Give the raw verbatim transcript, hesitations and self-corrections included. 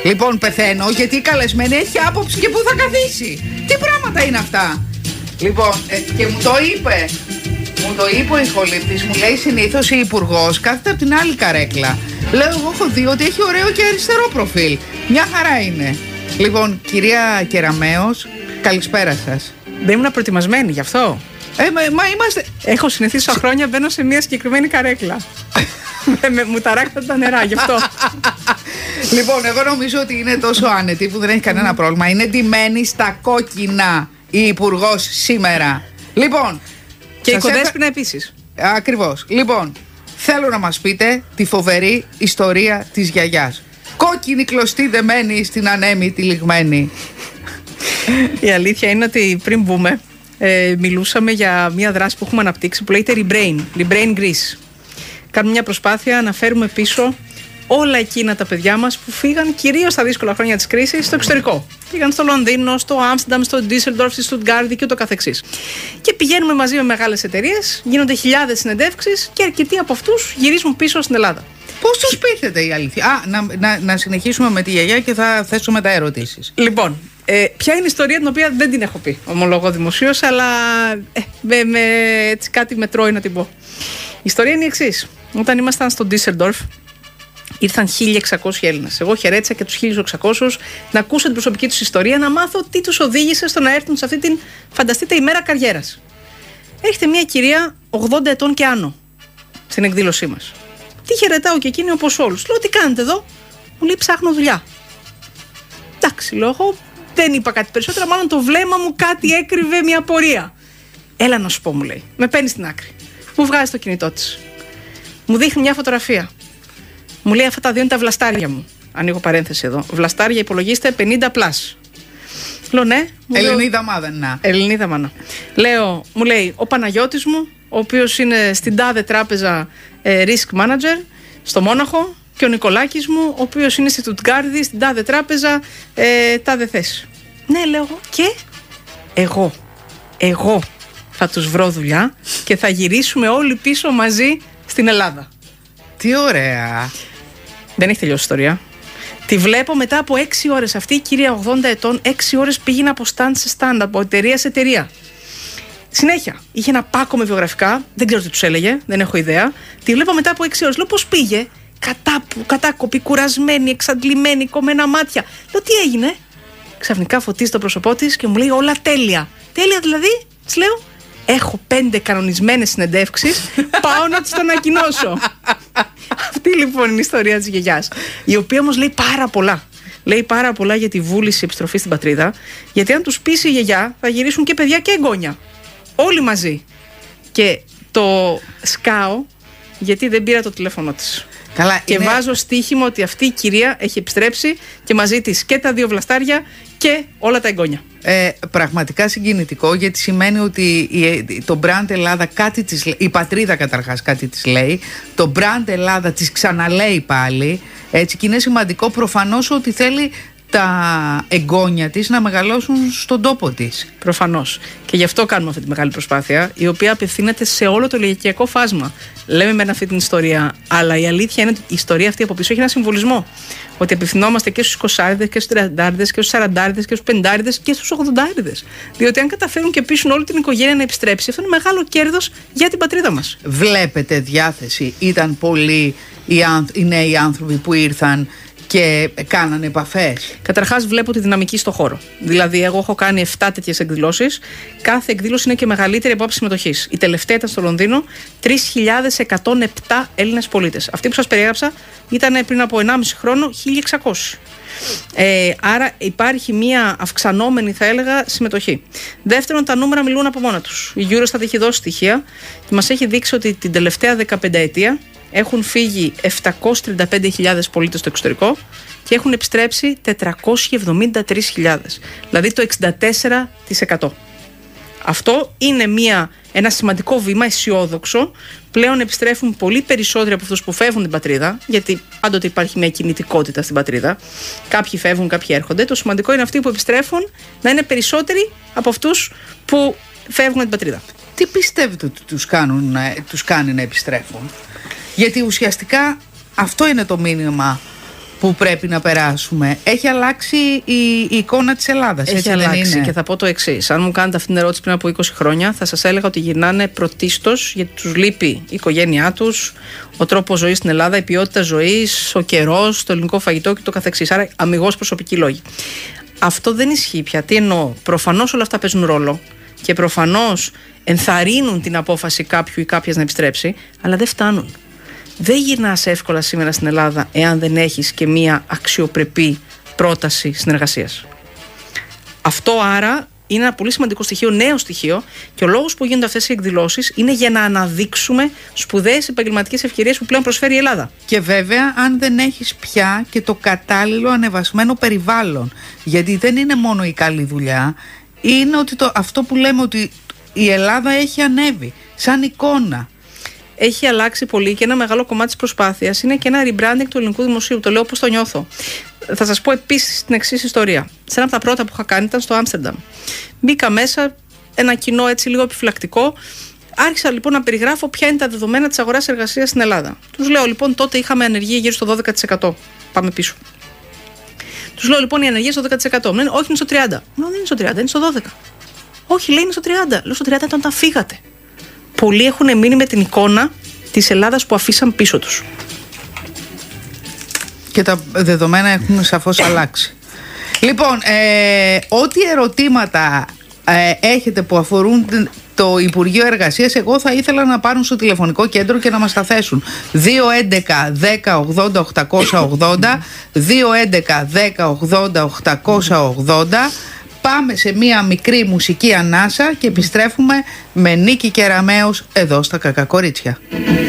Λοιπόν, πεθαίνω γιατί η καλεσμένη έχει άποψη και πού θα καθίσει. Τι πράγματα είναι αυτά? Λοιπόν, ε, και μου το είπε. Μου το είπε ο ηχολήπτης, μου λέει συνήθως η υπουργός κάθεται από την άλλη καρέκλα. Λέω, εγώ έχω δει ότι έχει ωραίο και αριστερό προφίλ. Μια χαρά είναι. Λοιπόν, κυρία Κεραμέως, καλησπέρα σας. Δεν ήμουν προετοιμασμένη γι' αυτό. Ε, μα, μα είμαστε. Έχω συνηθίσει τόσα χρόνια μπαίνω σε μια συγκεκριμένη καρέκλα. με, μου ταράξαν τα νερά, γι' αυτό. Λοιπόν, εγώ νομίζω ότι είναι τόσο άνετη που δεν έχει κανένα πρόβλημα. Είναι ντυμένη στα κόκκινα η υπουργός σήμερα. Λοιπόν. Και η Κοδέσποινα έφε... επίσης. Ακριβώς. Λοιπόν, θέλω να μας πείτε τη φοβερή ιστορία της γιαγιάς. Κόκκινη κλωστή δεμένη στην ανέμη τη λιγμένη. Η αλήθεια είναι ότι πριν μπούμε, ε, μιλούσαμε για μια δράση που έχουμε αναπτύξει που λέγεται Rebrain, Rebrain Greece. Κάνουμε μια προσπάθεια να φέρουμε πίσω όλα εκείνα τα παιδιά μας που φύγαν κυρίως στα δύσκολα χρόνια της κρίσης στο εξωτερικό. Πήγαν στο Λονδίνο, στο Άμστερνταμ, στο Ντίσσελντορφ, στη Στουτγκάρδη και ούτω καθεξής. Και πηγαίνουμε μαζί με μεγάλες εταιρείες, γίνονται χιλιάδες συνεντεύξεις και αρκετοί από αυτούς γυρίζουν πίσω στην Ελλάδα. Πώς τους πείθετε η αλήθεια? Α, να, να, να συνεχίσουμε με τη γιαγιά και θα θέσουμε τα ερωτήσεις. Λοιπόν, ε, ποια είναι η ιστορία την οποία δεν την έχω πει, ομολογώ δημοσίως, αλλά ε, με, με, έτσι κάτι με τρώει να την πω. Η ιστορία είναι η εξής. Όταν ήμασταν στο Ντίσσελντορφ, ήρθαν χίλια εξακόσιοι Έλληνες. Εγώ χαιρέτησα και τους χίλια εξακόσιους να ακούσω την προσωπική τους ιστορία, να μάθω τι τους οδήγησε στο να έρθουν σε αυτή την φανταστείτε ημέρα καριέρας. Έρχεται μια κυρία ογδόντα ετών και άνω στην εκδήλωσή μας. Τι χαιρετάω και εκείνη όπως όλους. Λέω, τι κάνετε εδώ? Μου λέει, ψάχνω δουλειά. Εντάξει, λέω, εγώ δεν είπα κάτι περισσότερο, μάλλον το βλέμμα μου κάτι έκρυβε μια πορεία. Έλα να σου πω, μου λέει. Με παίρνει στην άκρη. Μου βγάζει το κινητό της. Μου δείχνει μια φωτογραφία. Μου λέει, αυτά τα δύο είναι τα βλαστάρια μου. Ανοίγω παρένθεση εδώ. Βλαστάρια υπολογίστε πενήντα πλας. Λέω, ναι. Ελληνίδα μάνα. Ελληνίδα μάνα. Λέω, μου λέει, ο Παναγιώτης μου, ο οποίος είναι στην τάδε τράπεζα ε, risk manager στο Μόναχο, και ο Νικολάκης μου, ο οποίος είναι στη Στουτγκάρδη, στην τάδε τράπεζα, ε, τάδε θέση. Ναι, λέω, και εγώ, εγώ θα τους βρω δουλειά και θα γυρίσουμε όλοι πίσω μαζί στην Ελλάδα. Τι ωραία. Δεν έχει τελειώσει η ιστορία. Τη βλέπω μετά από έξι ώρες. Αυτή η κυρία ογδόντα ετών, έξι ώρες πήγαινε από stand σε stand, από εταιρεία σε εταιρεία. Συνέχεια. Είχε ένα πάκο με βιογραφικά. Δεν ξέρω τι τους έλεγε, δεν έχω ιδέα. Τη βλέπω μετά από έξι ώρες. Λέω, πώς πήγε? Κατάπου, κατάκοπη, κουρασμένη, εξαντλημένη, κομμένα μάτια. Λέω, τι έγινε? Ξαφνικά φωτίζει το πρόσωπό της και μου λέει, όλα τέλεια. Τέλεια δηλαδή? Της λέω, έχω πέντε κανονισμένες συνεντεύξεις. Πάω να τις το ανακοινώσω. Αυτή λοιπόν είναι η ιστορία της γιαγιάς. Η οποία όμως λέει πάρα πολλά. Λέει πάρα πολλά για τη βούληση επιστροφής στην πατρίδα. Γιατί αν τους πείσει η γιαγιά, θα γυρίσουν και παιδιά και εγγόνια. Όλοι μαζί. Και το σκάω γιατί δεν πήρα το τηλέφωνο της. Καλά, και είναι... βάζω στοίχημα ότι αυτή η κυρία έχει επιστρέψει και μαζί της και τα δύο βλαστάρια και όλα τα εγγόνια. Ε, πραγματικά συγκινητικό, γιατί σημαίνει ότι η, το brand Ελλάδα κάτι της, η πατρίδα καταρχάς κάτι της λέει, το brand Ελλάδα της ξαναλέει πάλι, έτσι, και είναι σημαντικό προφανώς ότι θέλει τα εγγόνια της να μεγαλώσουν στον τόπο της. Προφανώς. Και γι' αυτό κάνουμε αυτή τη μεγάλη προσπάθεια, η οποία απευθύνεται σε όλο το ηλικιακό φάσμα. Λέμε με αυτή την ιστορία, αλλά η αλήθεια είναι ότι η ιστορία αυτή από πίσω έχει ένα συμβολισμό. Ότι απευθυνόμαστε και στους εικοσάριδες και στους τριαντάριδες και στους σαραντάριδες και στους πενηντάριδες και στους ογδοντάριδες. Διότι αν καταφέρουν και πείσουν όλη την οικογένεια να επιστρέψει, αυτό είναι μεγάλο κέρδος για την πατρίδα μας. Βλέπετε διάθεση? Ήταν πολλοί οι, άνθ, οι νέοι άνθρωποι που ήρθαν και κάνανε επαφές? Καταρχάς, βλέπω τη δυναμική στο χώρο. Δηλαδή, εγώ έχω κάνει επτά τέτοιες εκδηλώσεις. Κάθε εκδήλωση είναι και μεγαλύτερη από άψη συμμετοχής. Η τελευταία ήταν στο Λονδίνο, τρεις χιλιάδες εκατόν επτά Έλληνες πολίτες. Αυτή που σας περιέγραψα ήταν πριν από ενάμιση χρόνο χίλια εξακόσιοι. Ε, άρα υπάρχει μια αυξανόμενη, θα έλεγα, συμμετοχή. Δεύτερον, τα νούμερα μιλούν από μόνα τους. Η Eurostat έχει δώσει στοιχεία και μας έχει δείξει ότι την τελευταία δεκαπενταετία έχουν φύγει επτακόσιες τριάντα πέντε χιλιάδες πολίτες στο εξωτερικό και έχουν επιστρέψει τετρακόσιες εβδομήντα τρεις χιλιάδες, δηλαδή το εξήντα τέσσερα τοις εκατό. Αυτό είναι μια, ένα σημαντικό βήμα, αισιόδοξο. Πλέον επιστρέφουν πολύ περισσότεροι από αυτούς που φεύγουν την πατρίδα, γιατί πάντοτε υπάρχει μια κινητικότητα στην πατρίδα. Κάποιοι φεύγουν, κάποιοι έρχονται. Το σημαντικό είναι αυτοί που επιστρέφουν να είναι περισσότεροι από αυτούς που φεύγουν την πατρίδα. Τι πιστεύετε ότι τους, κάνουν, τους κάνει να επιστρέφουν? Γιατί ουσιαστικά αυτό είναι το μήνυμα που πρέπει να περάσουμε. Έχει αλλάξει η, η εικόνα της Ελλάδας. Έχει έτσι αλλάξει δεν είναι? Και θα πω το εξής. Αν μου κάνετε αυτή την ερώτηση πριν από είκοσι χρόνια, θα σας έλεγα ότι γυρνάνε πρωτίστως γιατί τους λείπει η οικογένειά τους, ο τρόπος ζωής στην Ελλάδα, η ποιότητα ζωής, ο καιρός, το ελληνικό φαγητό και το καθεξής. Άρα αμιγώς προσωπικοί λόγοι. Αυτό δεν ισχύει πια. Τι εννοώ? Προφανώς όλα αυτά παίζουν ρόλο και προφανώς ενθαρρύνουν την απόφαση κάποιου ή κάποιας να επιστρέψει, αλλά δεν φτάνουν. Δεν γυρνάς εύκολα σήμερα στην Ελλάδα εάν δεν έχεις και μία αξιοπρεπή πρόταση συνεργασίας. Αυτό άρα είναι ένα πολύ σημαντικό στοιχείο, νέο στοιχείο, και ο λόγος που γίνονται αυτές οι εκδηλώσεις είναι για να αναδείξουμε σπουδαίες επαγγελματικές ευκαιρίες που πλέον προσφέρει η Ελλάδα. Και βέβαια, αν δεν έχεις πια και το κατάλληλο ανεβασμένο περιβάλλον, γιατί δεν είναι μόνο η καλή δουλειά, είναι ότι το, αυτό που λέμε ότι η Ελλάδα έχει ανέβει σαν εικόνα. Έχει αλλάξει πολύ και ένα μεγάλο κομμάτι της προσπάθειας είναι και ένα rebranding του ελληνικού δημοσίου. Το λέω όπως το νιώθω. Θα σας πω επίσης την εξής ιστορία. Σε ένα από τα πρώτα που είχα κάνει ήταν στο Άμστερνταμ. Μπήκα μέσα, ένα κοινό έτσι λίγο επιφυλακτικό. Άρχισα λοιπόν να περιγράφω ποια είναι τα δεδομένα της αγοράς εργασίας στην Ελλάδα. Τους λέω λοιπόν τότε είχαμε ανεργία γύρω στο δώδεκα τοις εκατό. Πάμε πίσω. Τους λέω λοιπόν η ανεργία στο δώδεκα τοις εκατό. Μου λένε όχι, είναι στο τριάντα τοις εκατό. Μου λένε δεν είναι στο τριάντα τοις εκατό, είναι στο δώδεκα τοις εκατό. Όχι, λέει είναι στο τριάντα τοις εκατό. Λέω στο τριάντα τοις εκατό όταν φύγατε. Πολλοί έχουν μείνει με την εικόνα της Ελλάδας που αφήσαν πίσω τους. Και τα δεδομένα έχουν σαφώς αλλάξει. Λοιπόν, ε, ό,τι ερωτήματα ε, έχετε που αφορούν το Υπουργείο Εργασίας, εγώ θα ήθελα να πάρουν στο τηλεφωνικό κέντρο και να μας τα θέσουν. δύο έντεκα δέκα ογδόντα οκτακόσια ογδόντα, δύο έντεκα δέκα ογδόντα οκτακόσια ογδόντα. Πάμε σε μία μικρή μουσική ανάσα και επιστρέφουμε με Νίκη Κεραμέως εδώ στα Κακά Κορίτσια.